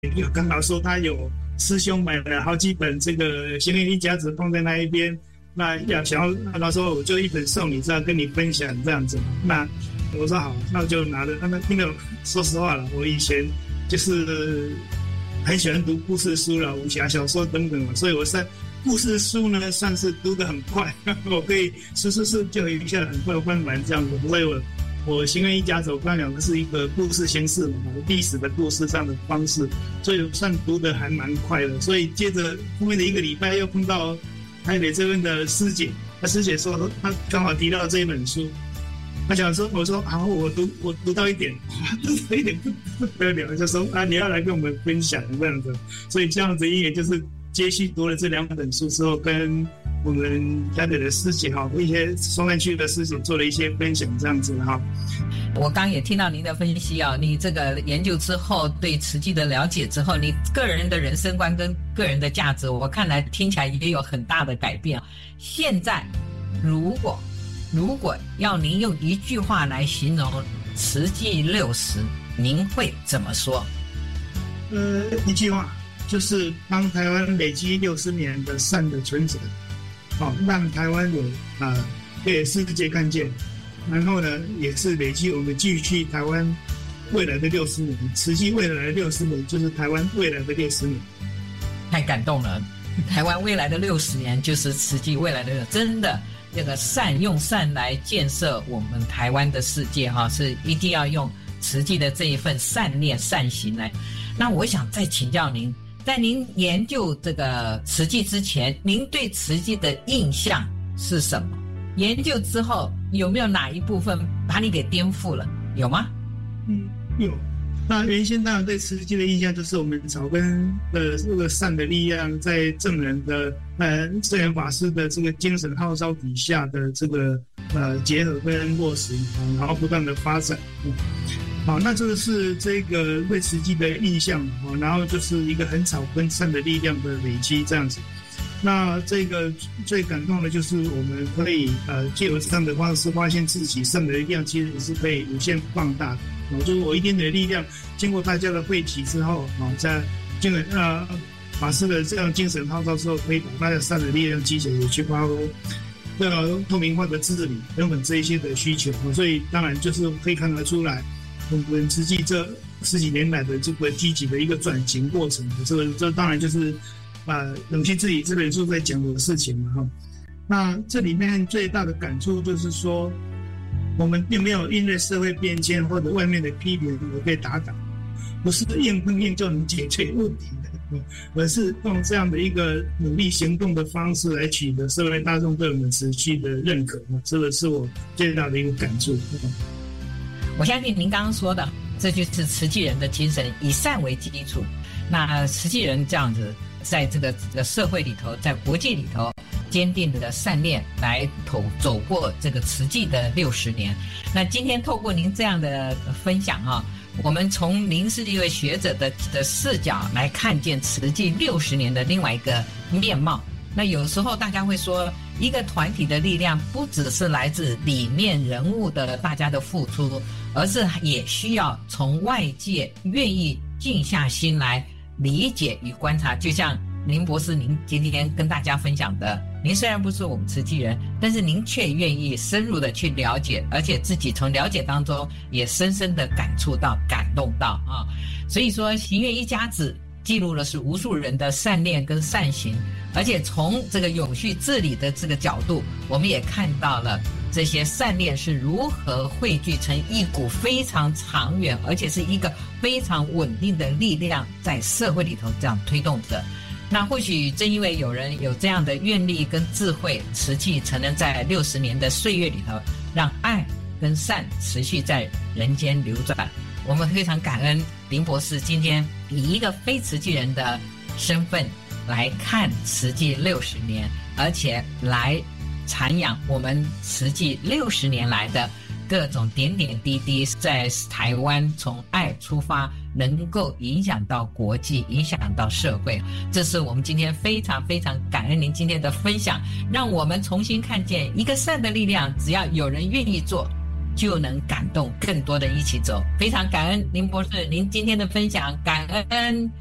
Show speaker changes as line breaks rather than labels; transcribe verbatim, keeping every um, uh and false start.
有跟老说他有师兄买了好几本这个行愿一家子放在那一边，那要想要他说我就一本送你，这样跟你分享这样子。那我说好，那我就拿了。那因为说实话了，我以前就是很喜欢读故事书了，武侠小说等等，所以我算故事书呢算是读得很快，我可以是是是就一下很快翻完这样子。所以我我行愿一家子我刚讲的是一个故事形式嘛，历史的故事这样的方式，所以算读得还蛮快的。所以接着后面的一个礼拜又碰到台北这边的师姐，那师姐说她刚好提到这一本书。他想说，我说好，我读我读到一点，读到一点不得了，就说啊，你要来跟我们分享这样子，所以这样子也就是接续读了这两本书之后，跟我们台北的师姐哈，一些松山区的师姐做了一些分享这样子哈。
我刚也听到您的分析啊，你这个研究之后，对慈济的了解之后，你个人的人生观跟个人的价值，我看来听起来也有很大的改变。现在如果如果要您用一句话来形容慈济六十，您会怎么说？
呃，一句话就是帮台湾累积六十年的善的存折，好、哦，让台湾有啊被世界看见，然后呢，也是累积我们继续台湾未来的六十年，慈济未来的六十年就是台湾未来的六十年。
太感动了，台湾未来的六十年就是慈济未来的，真的。这个善用善来建设我们台湾的世界哈，是一定要用慈济的这一份善念善行来。那我想再请教您，在您研究这个慈济之前，您对慈济的印象是什么？研究之后有没有哪一部分把你给颠覆了？有吗？
嗯，有。那原先当然对慈济的印象就是我们草根的这个善的力量，在正人的呃圣严法师的这个精神号召底下的这个呃结合跟落实，然后不断的发展。嗯、好，那这个是这个对慈济的印象，然后就是一个很草根善的力量的累积这样子。那这个最感动的就是我们可以呃借由这样的方式发现自己善的力量其实是被无限放大的。就是我一点点的力量，经过大家的汇集之后，啊，在经过呃法师的这样精神号召之后，可以把大家善的力量集结，也去发挥这个透明化的治理等等这一些的需求。所以当然就是可以看得出来，我们慈济这十几年来的这个积极的一个转型过程。这个这当然就是呃永续治理这本书在讲的事情嘛哈。那这里面最大的感触就是说，我们并没有因为社会变迁或者外面的批评而被打倒，不是硬碰硬就能解决问题的，而是用这样的一个努力行动的方式来取得社会大众对我们持续的认可，这个是我最大的一个感触。
我相信您刚刚说的，这就是慈济人的精神，以善为基础。那慈济人这样子，在这个这个社会里头，在国际里头，坚定的善念来走走过这个慈济的六十年。那今天透过您这样的分享啊，我们从您是一位学者的的视角来看见慈济六十年的另外一个面貌。那有时候大家会说，一个团体的力量不只是来自里面人物的大家的付出，而是也需要从外界愿意静下心来理解与观察。就像林博士您今天跟大家分享的，您虽然不是我们慈济人，但是您却愿意深入的去了解，而且自己从了解当中也深深的感触到感动到啊。所以说行愿一家子记录了是无数人的善念跟善行，而且从这个永续治理的这个角度，我们也看到了这些善念是如何汇聚成一股非常长远而且是一个非常稳定的力量，在社会里头这样推动着。那或许正因为有人有这样的愿力跟智慧，慈济才能在六十年的岁月里头，让爱跟善持续在人间流转。我们非常感恩林博士今天以一个非慈济人的身份来看慈济六十年，而且来阐扬我们慈济六十年来的各种点点滴滴，在台湾从爱出发，能够影响到国际，影响到社会。这是我们今天非常非常感恩您今天的分享，让我们重新看见一个善的力量，只要有人愿意做，就能感动更多的一起走。非常感恩林博士您今天的分享，感恩。